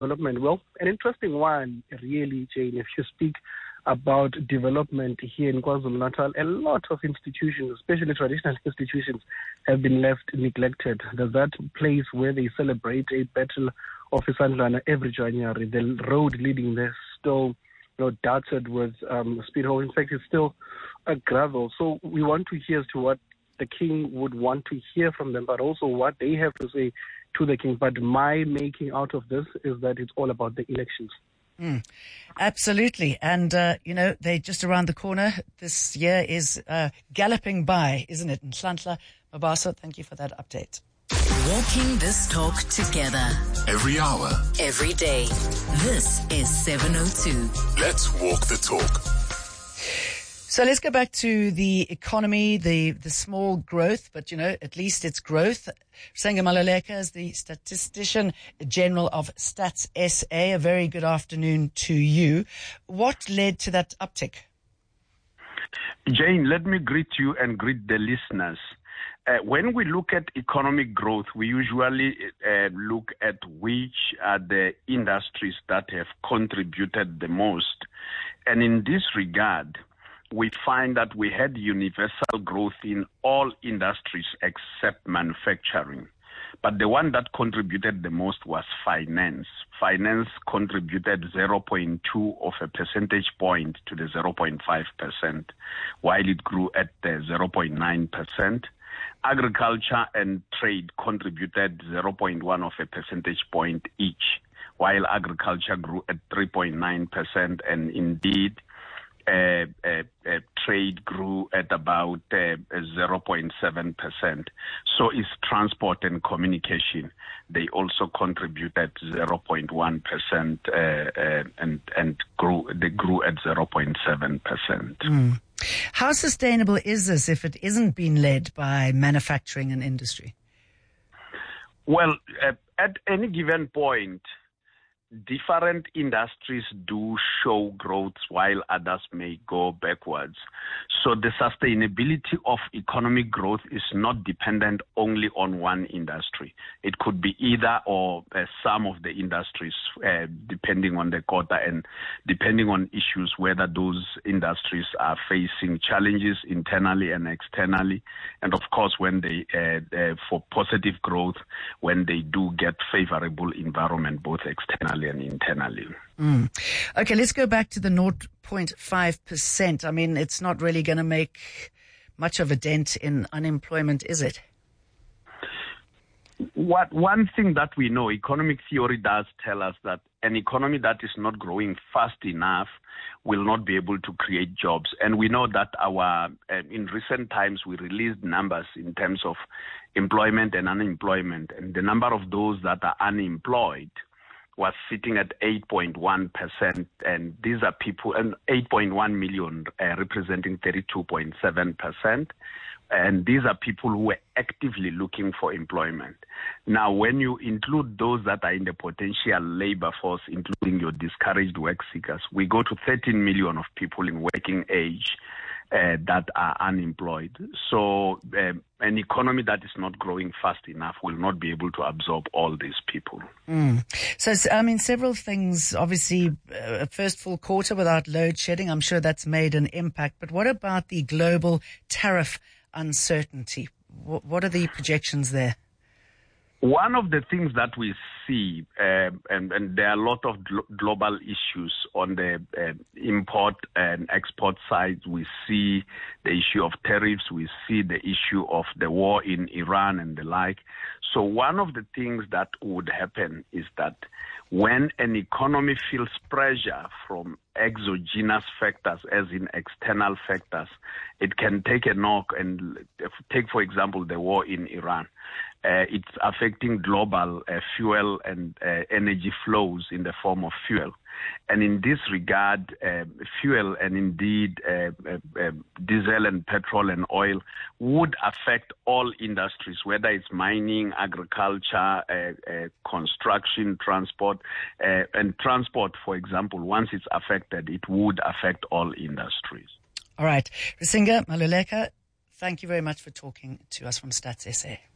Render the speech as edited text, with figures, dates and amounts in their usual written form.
development. Well, an interesting one, really, Jane. If you speak about development here in KwaZulu-Natal, a lot of institutions, especially traditional institutions, have been left neglected. There's that place where they celebrate a battle of Isandlwana every January. The road leading there still dotted with speed holes. In fact, it's still a gravel. So we want to hear as to what the king would want to hear from them, but also what they have to say to the king. But my making out of this is that it's all about the elections. Absolutely. And, they're just around the corner. This year is galloping by, isn't it? Nhlanhla Mabaso, thank you for that update. Walking this talk together. Every hour. Every day. This is 702. Let's walk the talk. So let's go back to the economy, the small growth, but, at least it's growth. Rusenga Maluleka is the Statistician General of Stats SA. A very good afternoon to you. What led to that uptick? Jane, let me greet you and greet the listeners. When we look at economic growth, we usually look at which are the industries that have contributed the most. And in this regard, we find that we had universal growth in all industries except manufacturing. But the one that contributed the most was finance. Finance contributed 0.2 of a percentage point to the 0.5%, while it grew at the 0.9%. Agriculture and trade contributed 0.1 of a percentage point each, while agriculture grew at 3.9%, and indeed trade grew at about 0.7%. So is transport and communication. They also contributed 0.1% and they grew at 0.7%. How sustainable is this if it isn't being led by manufacturing and industry? Well, at any given point, different industries do show growth while others may go backwards. So the sustainability of economic growth is not dependent only on one industry. It could be either or some of the industries, depending on the quota and depending on issues, whether those industries are facing challenges internally and externally. And of course, when they, for positive growth, when they do get favorable environment, both externally and internally. Okay, let's go back to the 0.5%. I mean, it's not really going to make much of a dent in unemployment, is it? One thing that we know, economic theory does tell us that an economy that is not growing fast enough will not be able to create jobs. And we know that in recent times, we released numbers in terms of employment and unemployment. And the number of those that are unemployed was sitting at 8.1%, and these are people, and 8.1 million, representing 32.7%. And these are people who were actively looking for employment. Now, when you include those that are in the potential labor force, including your discouraged work seekers, we go to 13 million of people in working age that are unemployed. So an economy that is not growing fast enough will not be able to absorb all these people. So, I mean, several things, obviously, first full quarter without load shedding, I'm sure that's made an impact. But what about the global tariff uncertainty? What are the projections there? One of the things that we see, and there are a lot of global issues on the import and export side. We see the issue of tariffs. We see the issue of the war in Iran and the like. So one of the things that would happen is that when an economy feels pressure from exogenous factors, as in external factors, it can take a knock and take, for example, the war in Iran. It's affecting global fuel and energy flows in the form of fuel. And in this regard, fuel and indeed diesel and petrol and oil would affect all industries, whether it's mining, agriculture, construction, transport. And transport, for example, once it's affected, it would affect all industries. All right. Rusenga Maluleka, thank you very much for talking to us from Stats SA.